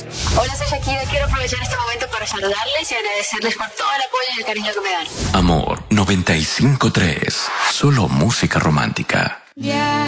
Hola, soy Shakira. Quiero aprovechar este momento para saludarles y agradecerles por todo el apoyo y el cariño que me dan. Amor 95.3. Solo música romántica. Ya